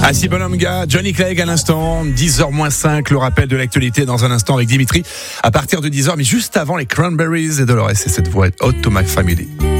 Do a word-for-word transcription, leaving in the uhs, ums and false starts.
Assis Bonhomga, Johnny Clegg à l'instant, dix heures moins cinq, le rappel de l'actualité dans un instant avec Dimitri à partir de dix heures, mais juste avant les Cranberries et Dolores et cette voix Hot to My Family.